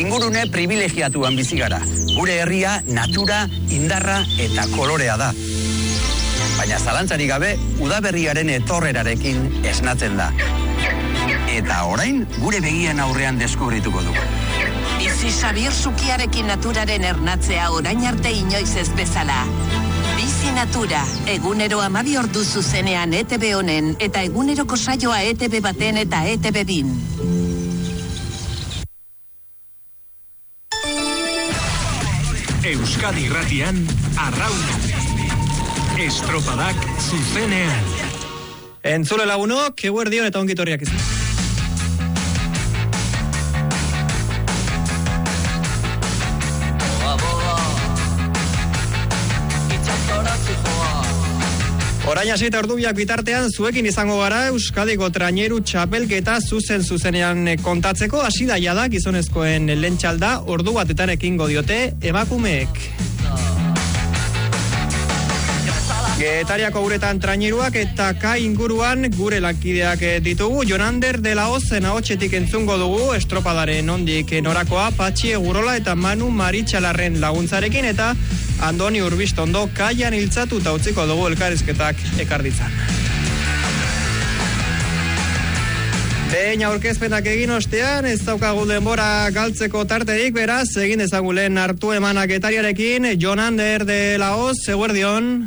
Ingurune privilegiatuan bizi gara. Gure herria natura, indarra eta kolorea da. Baina zalantzarik gabe, udaberriaren etorrerarekin esnatzen da. Eta orain, gure begien aurrean deskubrituko dugu. Bizi Xabier Sukiarekin naturaren ernatzea orain arte inoiz ez bezala. Bizi Natura, egunero 12 ordu zuzenean ETV honen eta eguneroko saioa ETV baten eta ETV bin. Euskadi Irratian, Arraun. Estropadak zuzenean. Entzule lagunok, eguerdion eta ongitorriak izan. Orain hasi eta ordubiak bitartean zuekin izango gara Euskadiko traineru txapelketa zuzenean kontatzeko. Hasi da jada gizonezkoen lehen txalda, ordu batetan ekingo diote emakumeek. Getariako uretan traineruak eta kai inguruan gure lankideak ditugu. Jonander de la Ozen ahotsetik entzungo dugu estropadaren ondik norakoa, Patxi Egurola eta Manu Maritxalarren laguntzarekin, eta Andoni Urbistondo kaian hiltzatu eta utziko dugu elkarrizketak ekarditzan. Behin aurkezpenak egin ostean, ez daukagu denbora galtzeko tarterik, beraz, egin ezagulen hartu emanak getariarekin. Jonander de la Oz, eguerdion.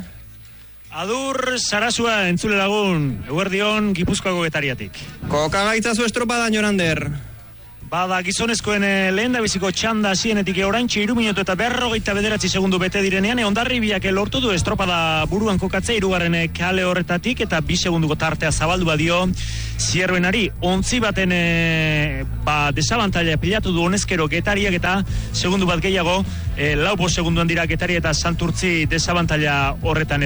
Adur Sarasua entzule lagun, eguerdion Gipuzkoako getariatik. Kokagaitzazu estropadan, Jonander. Bada, gizonezkoen lehen da biziko txanda hasienetik oraintxe 3 minutu eta 59 segundu bete direnean, Hondarribiak lortu du estropada buruan kokatzea 3. kale horretatik, eta 2 segunduko tartea zabaldu badio Zierbenari. Ontzi baten desabantaila pilatu du honezkero getariak, eta segundu bat gehiago, 4 segunduan dira Getaria eta Santurtzi desabantaila horretan.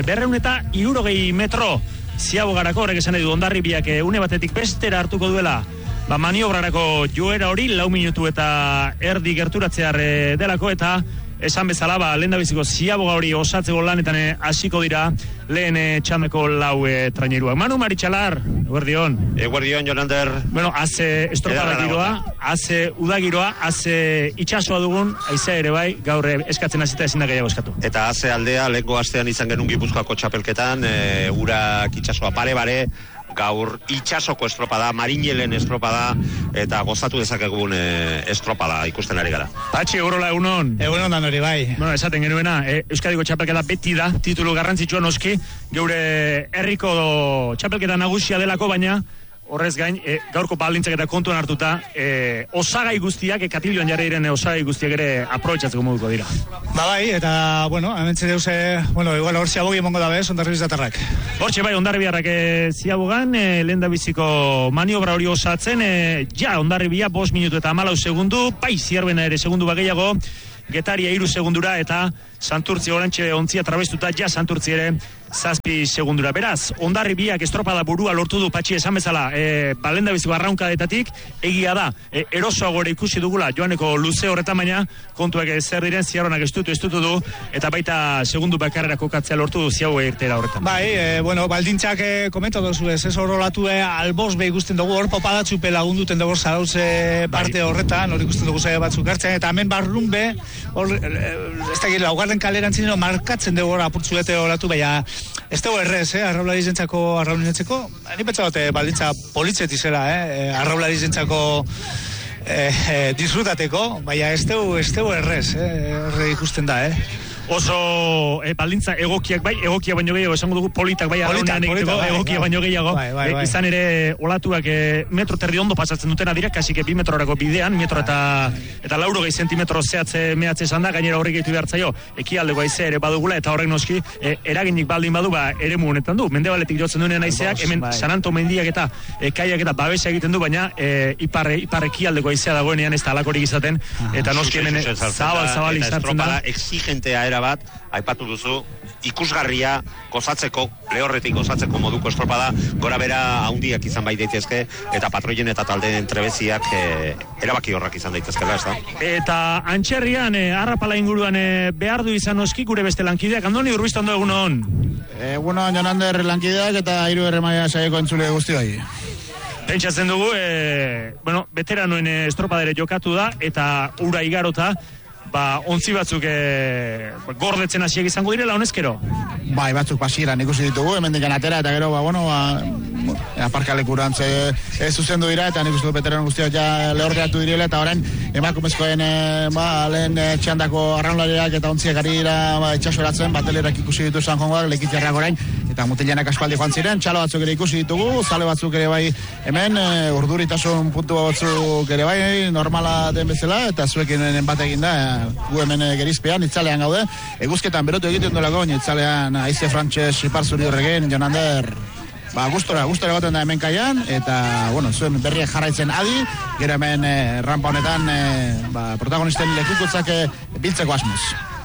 260 metro ziabogarako, horrek esan edu Hondarribiak une batetik bestera hartuko duela maniobrarako joera hori, 4 minutu eta erdi gerturatzear delako, eta esan bezala, lehen da biziko ziaboga hori osatzeko lanetan hasiko dira lehen txandako 4 traineruak. Manu Maritxalar, eguerdion. Eguerdion, Jonander. Bueno, haze estropada giroa, haze udagiroa, haze itxasoa dugun, aizea ere bai, gaur eskatzen hasita ezin da gehiago eskatu. Eta haze aldea, lehenko astean izan genuen Gipuzkoako txapelketan, urak itxasoa pare-bare, gaur itxasoko estropada, marinelen estropada, eta gozatu dezakegun estropada ikusten ari gara. Patxi Egurola, egunon. Egunon dan hori bai. Bueno, esaten genuena, Euskadiko txapelketa beti da, titulu garrantzitsua noski, geure herriko txapelketa nagusia delako, baina horrez gain, gaurko baldintzak eta kontuan hartuta, osagai guztiak, katilioan jarri diren osagai guztiak ere aprobetxatzeko moduko dira. Bai, eta, bueno, hementze deuz, igual hor ziabogi emongo da bez, Hondarribiz datarrak. Hortxe bai, Hondarribiarrak ziabogan, lehen da biziko maniobra hori osatzen, Hondarribia 5 minutu eta 14 segundu, bai Zierbena ere segundu bageiago, Getaria 3 segundura, eta Santurtzi orantxe ontzia trabestuta, Santurtzi ere 7 segundura. Beraz, Hondarribiak estropada burua lortu du, Patxi esan bezala, balenda biziko arraunkadetatik, egia da, erosoago ere ikusi dugula, joaneko luze horretan, baina kontuak zer diren, Zierronak estutu du, eta baita segundu bakarrera kokatzea lortu du ziago egitera horretan. Bai, baldintzak komenta dozu ez horrolatu albos behi guztien dugu, hor popadatzupe lagunduten dugu zarauze parte horretan, hor ikusten dugu zaila batzuk hartzen, eta hemen barrun be, hor, ez da gila, laugarren kaleran zinero markatzen dugu hor apurtzuete horatu, baina ez dugu errez, arraulari zentzako, ni petza bat baldintza politzetizela, arraulari zentzako disfrutateko, baina ez dugu errez, erre ikusten da, Oso baldintza egokiak baino gehiago, esango dugu politak bai arraunean egiteko, egokiak baino gehiago, izan ere olatuak metro terdi ondo pasatzen dutena dira, kasik 2 metrorako bidean, metro eta 80 zentimetro zehatze mehatze esan da, gainera horrek egitu behartzaio, ekialdeko haizea ere badugula, eta horrek noski eraginik baldin badu, eremu honetan du, mendebaletik jotzen duenean haizeak, hemen Sananto mendiak eta kaiak eta babesa egiten du, baina ipar ekialdeko haizea dagoenean ez da alakorik izaten, eta noski hemen zabal izartzen da. Exigentea era bat, aipatu duzu, ikusgarria gozatzeko, lehorretik gozatzeko moduko estropada, gora bera haundiak izan bai daitezke, eta patroien eta taldeen trebeziak erabaki horrak izan daitezkela, ez da? Eta antxerrian, arrapala inguruan behar du izan oski gure beste lankideak, Andoni Urbistondo egunon. Egunon, Jonander lankideak eta 3 erremaia saieko entzule guzti bai. Pentsatzen dugu, veteranoen estropadere jokatu da, eta ura igarota, ontzi batzuk gordetzen hasiak izango direla, honezkero? Bai, batzuk pasieran ikusi ditugu, hemen dikan atera, eta gero, aparkalekurantz zuzendu dira, eta nik uste du veterano guztiak ja lehorreatu direla, eta orain emakumezkoen lehen txandako arraunlariak eta ontziak ari dira itxasoratzen, batelerak ikusi ditu San Jongoak, lekitxarrak orain, eta mutilanak aspaldi joan ziren, txalo batzuk ere ikusi ditugu, zale batzuk ere bai hemen, urduritasun puntu batzuk ere bai, normala den bezala, eta zuekin bat egin da, gu hemen gerizpean, itzalean gaude, eguzketan berotu egiten duelako, itzalean Aize Frantxez, Ipar Zuri horregen, Jonander, gustora goten da hemen kaian, eta, zuen berriak jarraitzen adi, gero hemen rampa honetan, protagonisten lekukutzak biltzeko asmoz.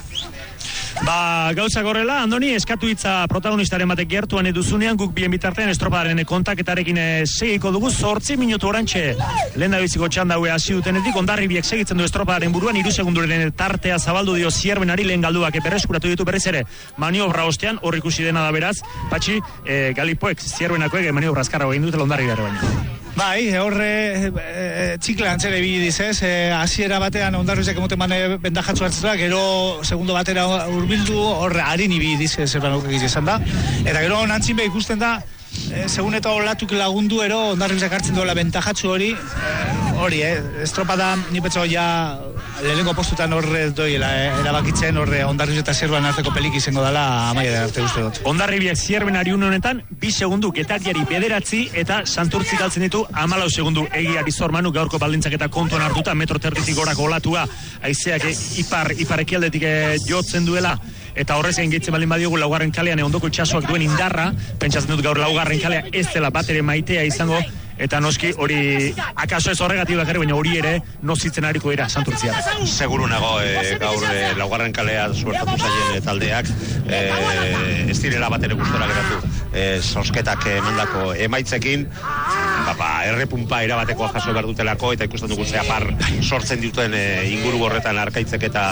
Gauza gorrela, Andoni, eskatu hitza protagonistaren batek gertuan eduzunean, guk bien bitartean estropadaren kontaketarekin segiko dugu, 8 minutu orantxe lehen da biziko txandaue hasi dutenetik, Hondarribiak segitzen du estropadaren buruan, 3 segunduren tartea zabaldu dio Zierbenari, lehen galduak berreskuratu ditu berriz ere maniobra ostean, hor ikusi dena da beraz, Patxi, Galipoek, Zierbenakoek maniobra azkarra egin dutela Hondarribiare baina. Bai, horre txikla antzere bidez, hasiera batean Hondarribiak emoten bane bentajatzu hartzera, gero segundo batera urbildu horre harin ibidez, zerbanok egizan da, eta gero nantzin be ikusten da, segun eta olatuk lagundu ero Hondarribiak hartzen duela bentajatzu hori, estropada nipetzo ja lehenengo postutan horre doiela, erabakitzen horre Hondarribia eta Zierben arteko pelik izango dela amaia arte uste dut. Hondarribiak Zierbenari une honetan 2 segundu, Getariari 9 eta Santurtzi galtzen ditu 14 segundu. Egiari Zormanu gaurko baldintzak eta kontuan hartuta, 1,30 m gorako olatua, haizeak ipar ekialdetik jotzen duela, eta horrez egin gehitzen baldin badiogu laugarren kalean ondoko itxasoak duen indarra, pentsatzen dut gaur laugarren kalea ez dela bat ere maitea izango, eta noski hori akaso ez horregatik bakarrik, baina hori ere nozitzen hariko dira Santurtzia. Seguru nago gaur laugarren kalea suertatu zaien taldeak ez direla bat ere gustora geratu sosketak emandako emaitzekin, errepumpa erabatekoa jaso behar dutelako, eta ikusten dugu par sortzen dituen inguru horretan arkaitzek eta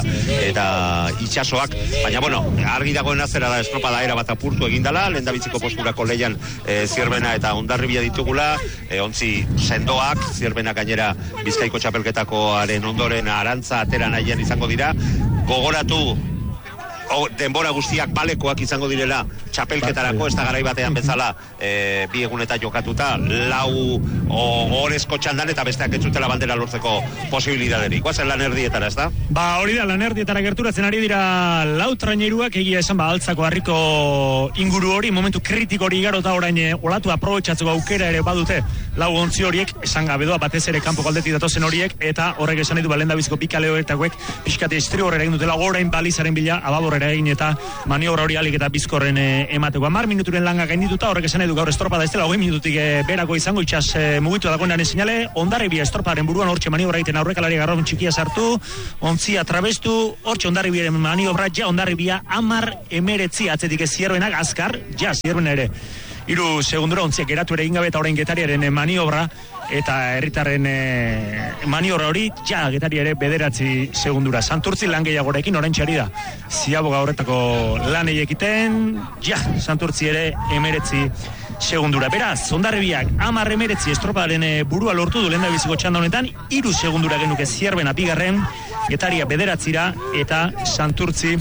itxasoak, baina argi dagoen zera da estropada erabat apurtu egindala, lehen dabitziko posturako leian Zierbena eta Hondarribia ditugula, ontzi sendoak, Zierbena gainera Bizkaiko txapelketakoaren ondoren arantza atera nahian izango dira, gogoratu denbora guztiak balekoak izango direla txapelketarako, ez da garai batean bezala bi eguneta jokatuta, 4 orezko txandan eta besteak entzutela bandera lortzeko posibilidaderik. Guazen lan erdietara, ez da? Hori da, lan erdietara gerturatzen ari dira lau traineruak, egia esan altzako harriko inguru hori, momentu kritiko hori igarota orain olatu aprobetxatzeko aukera ere badute lau ontzi horiek, esan gabedoa batez ere kanpo galdetik datozen horiek, eta horrek esan ditu balenda bizko pikaleoetakoek pixkate istri horre egin dutela, orain balizaren bila ababorrera egin eta maniobra hori alik eta bizkorren emateko. 10 minuturen langa gaindituta, horrek esan edu gaur estropada ez dela 20 minututik berako izango, itxas mugitu dagoenaren sinale, Hondarribia estropadaren buruan hortxe maniobra egiten aurrekalari garron txikia sartu, ontzia trabestu, hortxe Hondarribiaren maniobra, ja Hondarribia 10-19 atzetik Zierbenak azkar, ja Zierbena ere 3 segundura ontziak geratu ere ingabe eta orain Getariaren maniobra, eta herritarren maniobra hori, ja Getari ere 9 segundura. Santurtzi lan gehiagorekin orain txari da. Ziaboga horretako lanei ekiten, ja Santurtzi ere 19 segundura. Beraz, Hondarribiak 10-19 estropadaren burua lortu du lehen da biziko txanda honetan, 3 segundura genuke Zierbena bigarren, Getaria 9 eta Santurtzi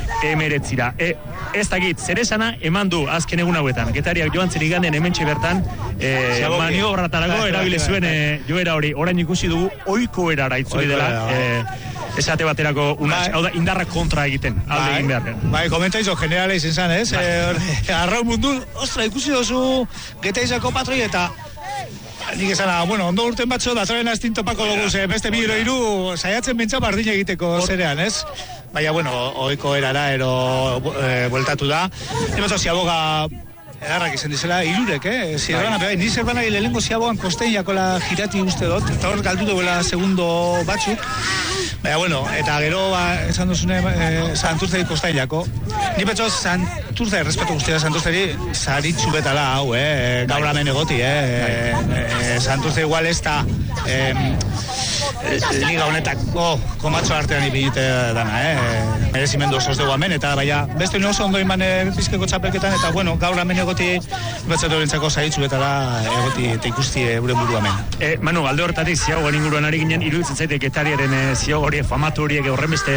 19. Ez dakit, zer esana eman du azken egun hauetan. Getariak joan zen igandean hementxe bertan maniobratarako erabile zuen joera hori. Orain ikusi dugu ohiko erara itzuli dela. Esate baterako hau da indarra kontra egiten, alde egin behar. Bai, komentaizo generala izan zan, ez? Arraun mundu, ostra, ikusi dozu Getaizako patroi eta nik esan, ondo urten batzo, datorren astin topako dugu, beste 2-3 saiatzen bentsa bardin egiteko zerean, ez? Baina, ohiko erara, bueltatu da. Ematzo, Ziaboga edarrak izan dizela, 3, Zierbena, ni Zierbena lehenengo Ziabogan kosteiakola girati uste dut, eta hor galdu duela segundo batzuk. Baina, eta gero, esan duzune, Santurtzeri kosteiako. Ni petxo, Santurtzeri, respeto guztia Santurtzeri, zaritzu betala, hau, gaur hemen egoti, Santurtzeri igual ez da, liga honetako komatxo artean ipinite dana, merezimendu osoz dugu hemen, eta baina beste oso ondo iman bizkeko txapelketan, eta bueno, gaur hemen egoti betzatu erentzako zaitzuetara egoti eta ikusti euren buru hemen. Manu, alde horretatik ziagoan inguruan ari ginen, iruditzen zaite Getariaren ziago horiek, famatu horiek horren beste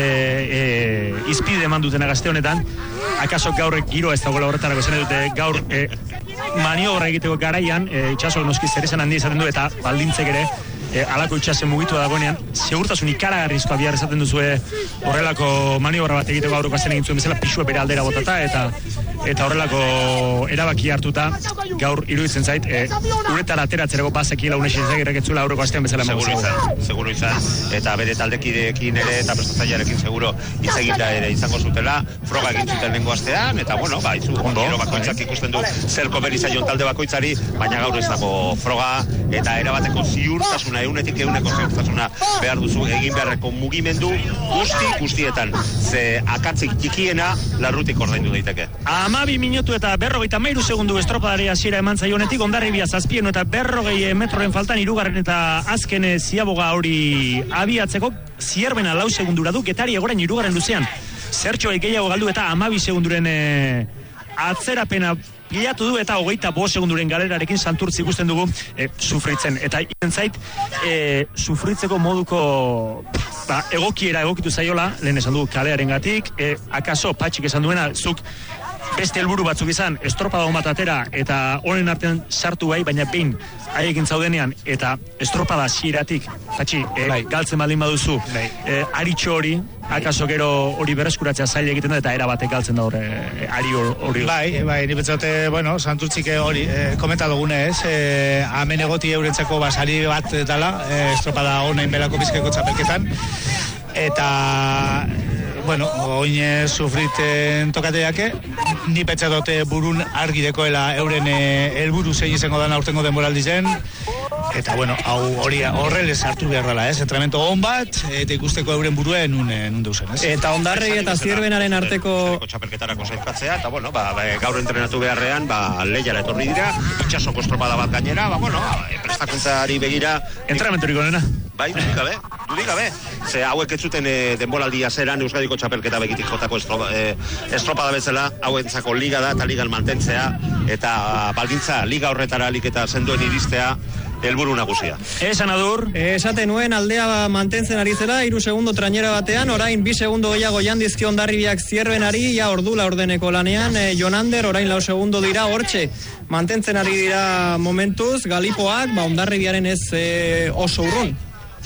izpide eman dutena gazte honetan, akaso gaur giro ez dagoela horretarako zen dute gaur maniobra egiteko garaian, itxaso noski zer esan handi izaten du, eta baldintzek ere, alako itxasen mugitu dagoenean, segurtasun ikaragarrizkoa bihar esaten duzue horrelako maniobra bat egiteko aurroko azen egin zuen bezala pisua bere aldera botata, eta horrelako erabaki hartuta gaur iruditzen zait, uretara ateratzerako bazekila unesin zegireketzula aurroko astean bezala seguro izan, eta bere taldekideekin ere eta prestatzailearekin seguro hitz eginda ere izango zutela, froga egin zuten lehengo astean, eta bueno, izu giro bakoitzak ikusten du zer komeni zaion talde bakoitzari, baina gaur ez dago froga, eta erabateko ziurtasuna, eunetik euneko ziurtasuna behar duzu egin beharreko mugimendu guztietan, ze akatzik txikiena larrutik ordaindu daiteke. 12 minutu eta 53 segundu estropadari hasiera eman zaionetik, Hondarribia 7 eta 40 metroren faltan hirugarren eta azken ziaboga hori abiatzeko, Zierbena 4 segundura du, Getari egoren hirugarren luzean zertxo gehiago galdu eta 12 segunduren atzerapena pilatu du, eta 25 segunduren galerarekin Santurtzi ikusten dugu sufritzen, eta zait sufritzeko moduko egokitu zaiola, lehen esan dugu kalearengatik, akaso Patxik esan duena, zuk beste helburu batzuk izan, estropada bat atera, eta honen artean sartu bai, baina behin haiekin zaudenean, eta estropada hasieratik, Patxi, galtzen baldin baduzu, aritxo hori, akaso gero hori berreskuratzea zaila egiten da, eta erabatek galtzen da ari hori. Bai, ni betzate, bueno, Santurtzik hori, komenta dugune ez, hemen egoti eurentzako basari bat dala, estropada honein belako bizkaiko txapelketan, eta bueno, oin sufriten tokateake, ni petxatote burun argi dekoela euren helburu zein izango dan aurtengo denboraldizen, eta bueno, hau horrele sartu behar dela, entrenamiento on bat, eta ikusteko euren buruen nun deusen, Eta Hondarri eta Zierbenaren arteko txapelketarako zaizkatzea, eta bueno, gaur entrenatu beharrean, lehiara etorri dira, itxasoko estropada bat gainera, prestakuntzari begira entrenamenturik onena. Bai, dudik gabe. Ze hauek ez zuten denboraldia zeran Euskadiko txapelketa begitik jotako estropada bezala, hauentzako liga da eta ligan mantentzea, eta baldintza liga horretara alik eta senduen iristea helburu nagusia. Esan adur. Esaten nuen aldea mantentzen ari zela, 3 segundo trainera batean, orain 2 segundo gehiago jandizki Hondarribiak Zierbenari, ja ordula ordeneko lanean, Jonander, orain 4 segundo dira, hortxe, mantentzen ari dira momentuz, Galipoak, Hondarribiaren ez oso urrun.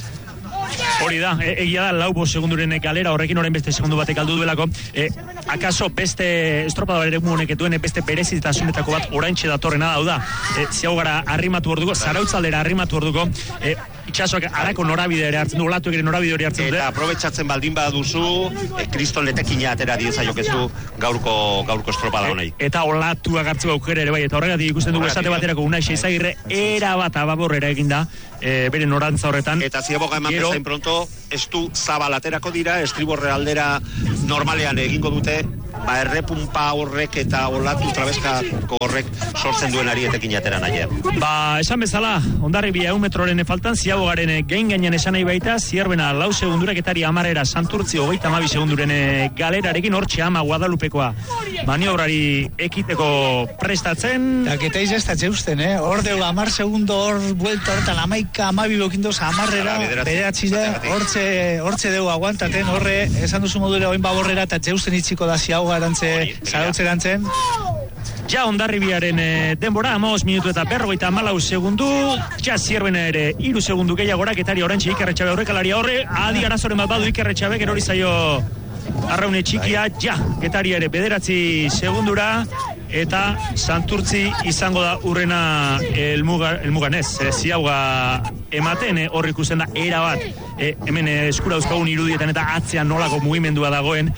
Hori da, egia da, 4 segunduren galera, horrekin orain beste segundu batek aldu duelako, akaso beste estropada ere honek duen beste berezitasunetako bat oraintxe datorrena da, ziago gara arrimatu orduko, zarautzaldera arrimatu orduko, itxasoak arako norabide ere hartzen du, olatuek ere norabide hori hartzen dute. Eta aprobetxatzen baldin baduzu, kriston letekina atera diezaiokezu gaurko estropada honei. Eta olatuak hartzeko aukera ere bai, eta horregatik ikusten dugu esate baterako Unai Seizagirre era bat ababorrera eginda, bere norantza horretan. Eta ziaboga eman bezain pronto, estu zabal aterako dira, estriborre aldera normalean egingo dute, errepunpa horrek eta olatu trabeskako horrek sortzen duen arietekin atera nahian. Esan bezala, Hondarribia 1 metroren faltan, ziabogaren gein gainean esan nahi baita, Zierbena 4 segundura, Getari 10 Santurtzi 32 segunduren galerarekin, hortxe ama Guadalupekoa maniobrari ekiteko prestatzen. Eta getaiz ez da txeusten, hor 10 segundo hor buelta horretan, 11 bokindoz 10 bederatxile, hortxe deu aguantaten, horre, esan duzu modura oin baborrera, eta txeusten itxiko da ziago garantze, zarautzerantzen. Ja Hondarribiaren denbora, 15 minutu eta 54 segundu, ja Zierbena ere 3 segundu gehiagora, Getari orantxe Ikerretxabe horrekalaria horre, adi arazoren bat badu Ikerretxabe, gero hori zaio arraune txikia, ja, Getari ere 9 segundura, eta Santurtzi izango da urrena elmugan ez, ziauga ematen hor ikusten da era bat, hemen eskura dauzkagun irudietan eta atzean nolako mugimendua dagoen,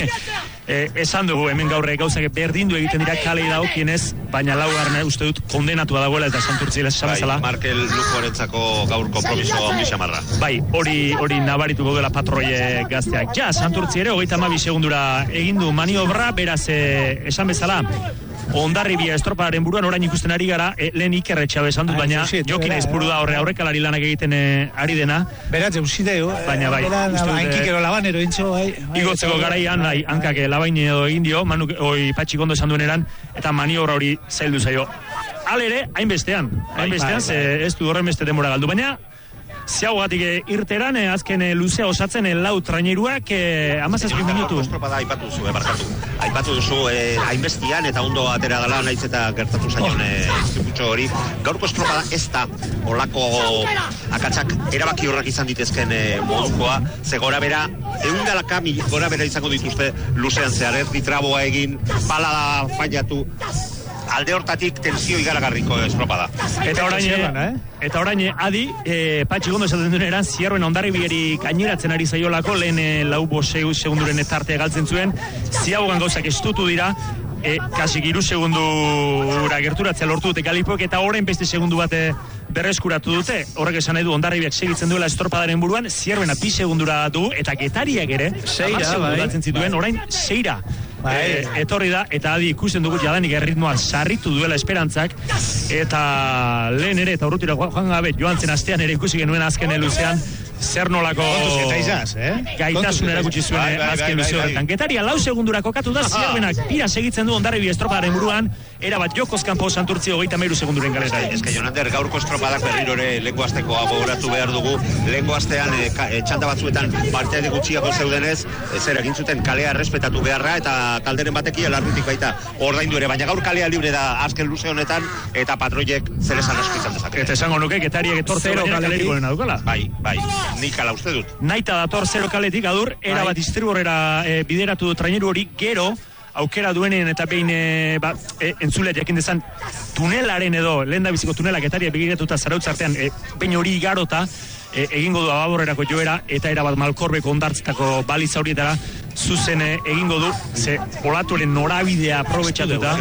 esan dugu hemen gaurre gauzak berdindu egiten dira kalei dagokienez, baina laugarren uste dut kondenatua dagoela eta Santurtzi esan bezala. Markel Lujoarentzako gaur konpromiso handi xamarra. Bai, hori nabarituko dela patroie gazteak. Ja, Santurtzi ere 32 segundura egin du maniobra, beraz esan bezala Hondarribia estropadaren buruan orain ikusten ari gara, lehen Iker Etxabe esan dut, baina Jokin Aizpuru da aurrekalari lanak egiten ari dena. Beraz, eusideo. Baina bai. Hankikero labanero intxo, bai. Igotzeko garaian, hankak labain edo egin dio, Patxik ondo esan dueneran, eta maniobra hori zaildu zaio. Alere, hainbestean, ez du horren beste denbora galdu, baina Ziagogatik irteran, azken luzea osatzen lau traineruak 17 minutu. Estropada aipatu duzu hainbestian eta ondo atera dela naiz eta gertatu zaion istriputxo hori. Gaurko estropada ez da olako akatsak erabaki horrak izan ditezken modukoa, ze gora bera, 100 gora bera izango dituzte luzean zehar, ez ditraboa egin, bala fallatu, alde hortatik tensio igaragarriko estropada. Eta orain, adi, Patxik ondo esaten duen eran, Zierben Hondarribiari gaineratzen ari zaiolako, lehen lau boseu segunduren tartea galtzen zuen, ziagogan gauzak estutu dira, kasik 3 segundura gerturatzea lortu dute Galipoek, eta orain beste segundu bat berreskuratu dute. Horrek esan nahi du Hondarribiak segitzen duela estropadaren buruan, Zierbena 2 segundura dugu, eta Getariak ere, 6 segundu galtzen zituen, orain 6 etorri da, eta adi ikusten dugu jadanik erritmoa sarritu duela esperantzak, eta lehen ere, eta urrutira joan gabe, joan zen astean ere ikusi genuen azken luzean, zer nolako gaitasun erakutsi zuen azken luze horretan. Getaria 4 segundura kokatu da, Zierbenak bira segitzen du Hondarribia estropadaren buruan, erabat jokoz kanpo Santurtzi 33 segunduren galetari. Ez que Jonander, gaurko estropadak berriro ere lehenko asteko gogoratu behar dugu, lehenko astean txanda batzuetan parteade gutxiago zeudenez, zer egin zuten kalea errespetatu beharra, eta talderen batekia larritik baita ordaindu ere, baina gaur kalea libre da azken luze honetan, eta patroiek zer esan asko izan dezake. Eta esango nuke, Getariak etortzero kaletik goren adukala. Bai, nik ala uste dut. Naita dator 0 kaletik, adur, erabat distribuorera bideratu du traineru hori, gero, aukera duenen eta behin entzuleat jakin dezan tunelaren edo, lehen da biziko tunelak Getariak begiratuta zarautzartean, behin hori igarota, egingo du ababorrerako joera, eta erabat Malkorbeko ondartzetako baliza horietara zuzen egingo du, ze olatuaren norabidea aprobetxatuta.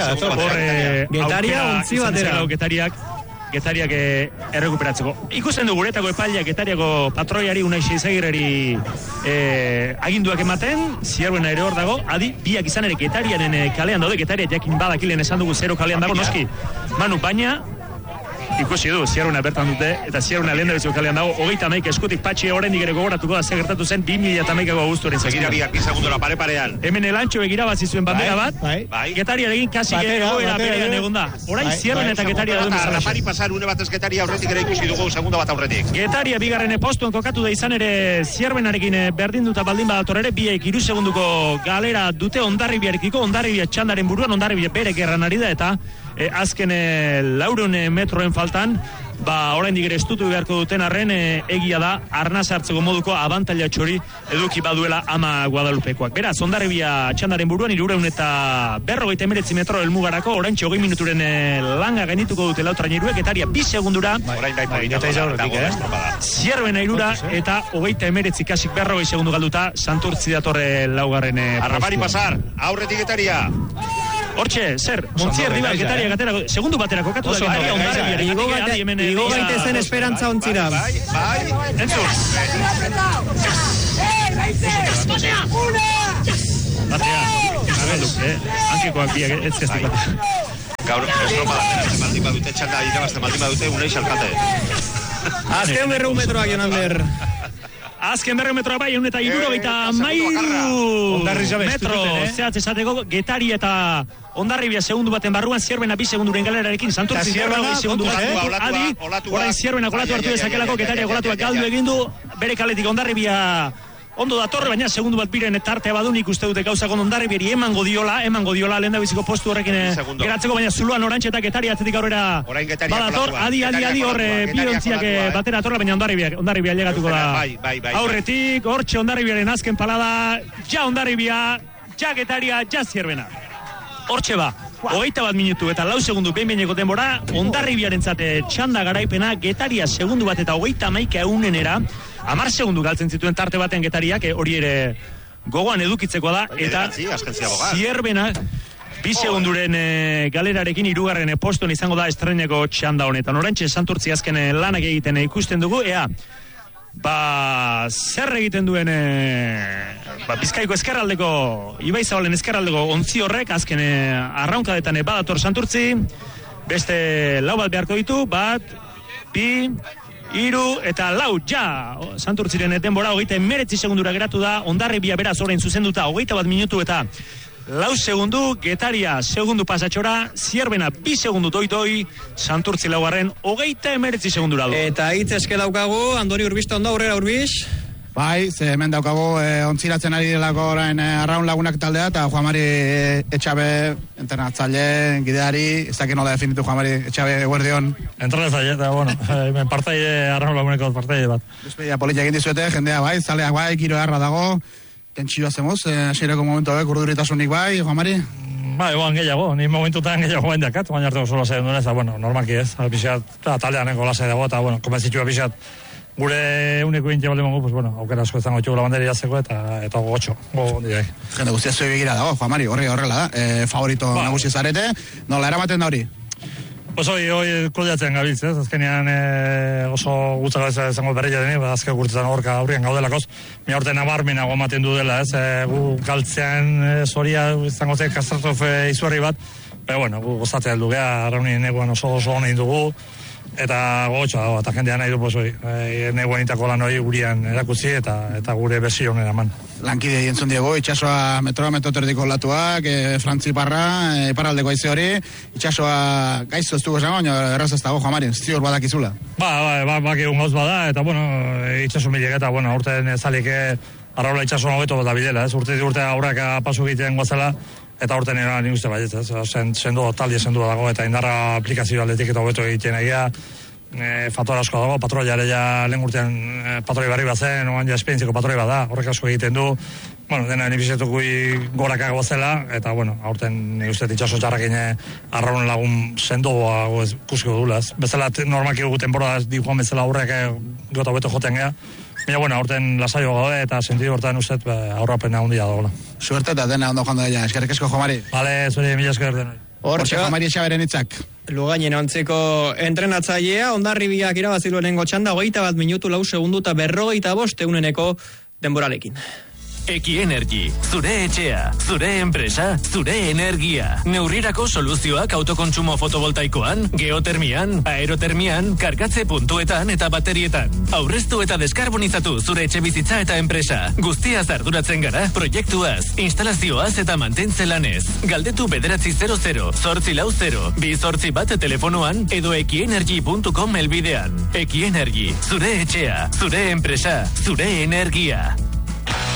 Getaria ontzi batera. Getariak errekuperatzeko. Ikusten du guretako epaileak Getariako patroiari Unai Seizagirreri aginduak ematen, Zierbena ere hor dago, adi, biak izan ere Getariaren kalean daude, Getariak jakin badakilen esan dugu 0 kalean dago, noski. Manu, baina ikusi du, Zierbena bertan dute, eta Zierbena lehen da beziko kalean dago, 31 eskutik Patxi oraindik ere gogoratuko da, gertatu zen 2011ko abuztuaren zazpira. Begirabiak bizagundura pare-parean. Hemen elantxo begirabazi zuen bandera bat, Getariarekin kasik egoera berean egon da. Orain Zierbena eta Getaria duen bezala. Rapari pasar une batez Getaria aurretik ere ikusi dugu, segunda bat aurretik. Getaria bigarren postuan kokatu da izan ere Zierbenarekin berdinduta baldin badator ere, 2 segunduko galera dute Hondarribiarekiko, Hondarribia txandaren buruan, Hondarribia bere gerran ari da, eta azken 400 metroen faltan, oraindik ere estutu beharko duten arren, egia da, arnaz hartzeko moduko abantaila txori eduki baduela ama Guadalupekoak. Beraz, Hondarribia txandaren buruan, 449 metro helmugarako, oraintxe 20 minuturen langa gainituko dute lau traineruek, Getaria 2 segundura, Zierbena 3 eta 29 kasik 40 segundu galduta, Santurtzi datorre laugarren Arrapari pasar, aurretik Getaria. Hortxe, zer, Montzier diba, Getaria gatera, segundu batera kokatu da Getaria, Hondarribia. Igo gaitezen esperantza ontzira. Bai, entzun. Hankekoak biak, ez zestik bat. Gaur, estropa, maldin badute, txanda irabazte, maldin badute, unai xalkate. Azken 100 metroak, Jonander. Azken 100 metroak bai, eta 73 metro zehatz esateko, Getari eta Hondarribia segundu baten barruan, Zierbena 2 segunduren galerarekin, Santurtzi Zierbena segundu baten, adi, orain Zierbena kolatu hartu dezakelako, Getariak kolatuak galdu egindu, bere kaletik Hondarribia ondo datorre, baina segundu bat biren tartea badun ikuste dute gauzak Hondarribiari emango diola lehen da biziko postu horrekin geratzeko, baina zuluan orantxe eta Getari atzetik aurrera badator, adi, horre biontziak batera atorra, baina Hondarribia llegatuko da aurretik, hortxe Hondarribiaren azken palada, ja Hondarribia, ja Getaria, ja Zierbena. Hortxe ba, 21 minutu eta 4 segundu behin-behineko denbora, Hondarribiaren zate txanda garaipena, Getaria segundu bat eta 31 eunenera, 10 segundu galtzen zituen tarte baten Getariak, hori ere gogoan edukitzekoa da, eta Zierbena 2 segunduren galerarekin 3. postuan izango da estreineko txanda honetan. Orantxe Santurtzi azken lanak egiten ikusten dugu, ea Zer egiten duen Bizkaiko ezkerraldeko Ibai Zabalen ezkerraldeko ontzi horrek azken arraunkadetan badator Santurtzi, beste 4 bat beharko ditu, 1, 2, 3 eta 4 ja. Santurtziren denbora 29 segundura geratu da, Hondarribia beraz orain zuzenduta 21 minutu eta 4 segundu, Getaria segundu pasatxora, Zierbena 2 segundu doi, Santurtzi laugarren 29 segundura du. Eta hitz eske daukagu, Andoni Urbista ondo, aurrera Urbiz. Bai, ze hemen daukagu ontziratzen ari delako orain Arraun Lagunak taldea, eta Juan Mari Etxabe, entrenatzaile, gideari, ez dakit nola definitu Juan Mari Etxabe guardion. Entrenatzaile, eta bueno, partaide Arraun Laguneko partaide bat. Despedida politia egin dizuete, jendea bai, zaleak bai, giro harra dago, tentsioa zemoz, asierako momentu hau, urduritasunik bai, Juan Mari? Bai, gehiago, ni momentutan gehiago bain dakat, baina hartu oso lasai duen ez, bueno, normalki ez, pixat, taldeaneko lasai dago, eta bueno, konbentzitua pixat, gure uneko intia balde mongu, pues bueno, aukera asko ezango txugula banderi jazeko, eta gogotxo, gondi gai. Jende guztia zoi begira dago, Juan Mari, horrela da, favorito nagusi zarete, nola eramaten da hori? Pues hoi kudeatzen gabiltz, ez? Azkenean oso gutza gaitza izango berria deni, azke gurtetan horka aurrian gaudelakoz, mi aurte nabarmenago ematen du dela, ez? Gu galtzean zoria izango zen katastrofe izugarri bat, pero bueno, gu gozatzea heldu geha, arraunien neguan oso hona indugu, eta gogotxoa dago, eta jendean nahi du, pues neguen itako lan hori gurian erakutzi, eta gure berzio honen eman. Lankide jentzun diego, itxasoa metro terdiko latuak, Frantzi Parra, iparraldeko aize hori, itxasoa gaizto ez dugu esango, erraz ez dago, Juan Mari, ziur badakizula. Baki egun gauz bada, eta bueno, itxaso milik, eta bueno, urten zalike arraula itxasoa hobeto bat da bidela, ez? Urte aurrak pasu egiten guazela, eta urten era nik uste baiet, ez? Talde sendu dago, eta indarra aplikazio aldetik eta hobeto egiten egia, faktor asko dago, patroia ere ja lehen urtean patroi barri bat zen, oan ja esperientziko patroi bat da, horrek asko egiten du, bueno, dena nibizetukui goraka goazela, eta bueno, aurten nik uste itxaso txarrakin Arraun Lagun sendoa kusiko dulaz. Bezala normalki dugu temporada di joan bezala aurrek gota hobeto joten gea, baina bueno, aurten lasaio gaude eta sentidu hortan uste aurrapena handia dagoela. Suerte eta dena ondo joan da, eskerrik asko, Juan Mari. Vale, zuri, mila esker denoi. Hortxe, Juan Mari Etxaberen hitzak. Lugainen ontzeko entrenatzailea, Hondarribiak irabaziluenengo txanda, 21 minutu 4 segundu eta 55 eguneneko denboralekin. Ekienergy, zure etxea, zure enpresa, zure energia. Neurrirako soluzioak autokontsumo fotovoltaikoan, geotermian, aerotermian, kargatze puntuetan eta baterietan. Aurreztu eta deskarbonizatu zure etxe bizitza eta enpresa. Guztiaz arduratzen gara, proiektuaz, instalazioaz eta mantentze lanez. Galdetu 900 840 281 telefonoan edo ekienergy.com elbidean. Ekienergy, zure etxea, zure enpresa, zure energia.